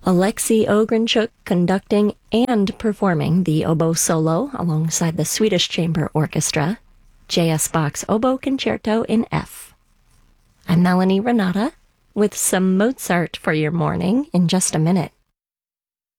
Alexei Ogrenchuk conducting and performing the oboe solo alongside the Swedish Chamber Orchestra, J.S. Bach's Oboe Concerto in F. I'm Melanie Renata with some Mozart for your morning in just a minute.